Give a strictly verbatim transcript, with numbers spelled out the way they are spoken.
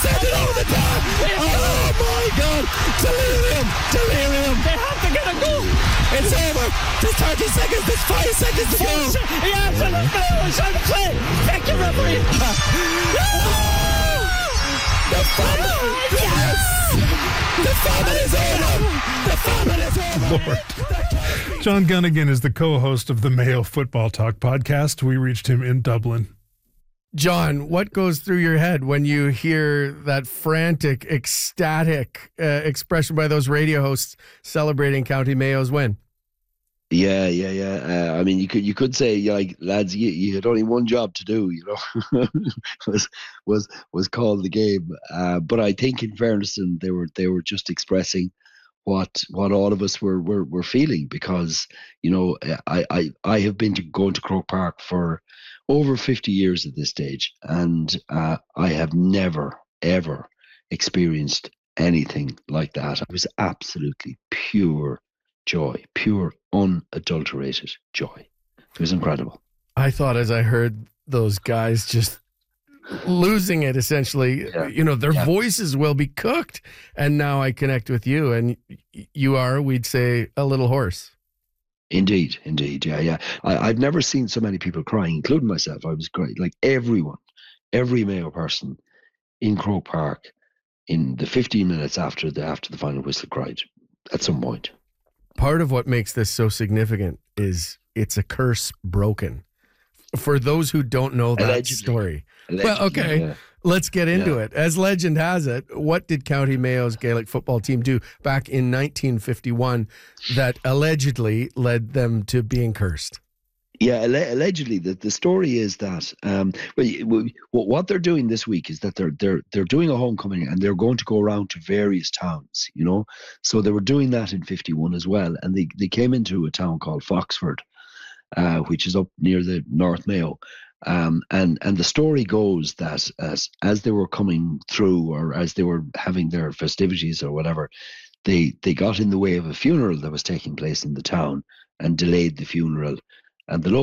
send it over the top. Oh my God. Delirium. Delirium. They have to get a goal. It's over. There's thirty seconds. There's five seconds to go. Yeah, for the Mayo is on play. Thank you, referee. The famine. Yes. The famine is over. The famine is over. Lord. John Gunnigan is the co-host of the Mayo Football Talk podcast. We reached him in Dublin. John, what goes through your head when you hear that frantic, ecstatic uh, expression by those radio hosts celebrating County Mayo's win? Yeah, yeah, yeah. Uh, I mean, you could you could say, like, lads, you, you had only one job to do, you know, was was was call the game. Uh, but I think, in fairness, and they were they were just expressing what what all of us were were, were feeling, because, you know, I, I I have been to going to Croke Park for over fifty years at this stage, and uh, I have never ever experienced anything like that. It was absolutely pure joy, pure unadulterated joy. It was incredible. I thought, as I heard those guys just losing it, essentially, Yeah. you know, their Yeah. voices will be cooked. And now I connect with you, and you are, we'd say, a little hoarse. Indeed, indeed, yeah, yeah. I, I've never seen so many people crying, including myself. I was crying, like everyone, every Mayo person in Croke Park in the fifteen minutes after the after the final whistle cried at some point. Part of what makes this so significant is it's a curse broken. For those who don't know that Allegedly. story. Allegedly, Well, okay, yeah. let's get into Yeah. it. As legend has it, what did County Mayo's Gaelic football team do back in nineteen fifty-one that allegedly led them to being cursed? Yeah, alle- allegedly, the, the story is that um, well, y- w- what they're doing this week is that they're they're they're doing a homecoming, and they're going to go around to various towns. You know, so they were doing that in fifty-one as well, and they they came into a town called Foxford, uh, which is up near the North Mayo. Um, and and the story goes that as as they were coming through, or as they were having their festivities or whatever, they they got in the way of a funeral that was taking place in the town and delayed the funeral. And the